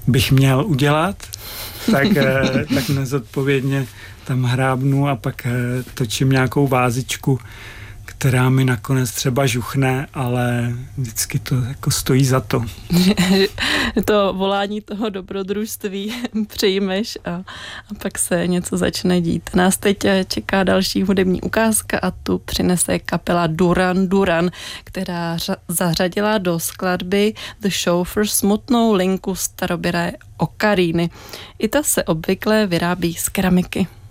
bych měl udělat, tak nezodpovědně tam hrábnu a pak točím nějakou vázičku, která mi nakonec třeba žuchne, ale vždycky to jako stojí za to. To volání toho dobrodružství přijmeš a pak se něco začne dít. Nás teď čeká další hudební ukázka a tu přinese kapela Duran Duran, která zařadila do skladby The Chauffeur smutnou linku starobylé okaríny. I ta se obvykle vyrábí z keramiky.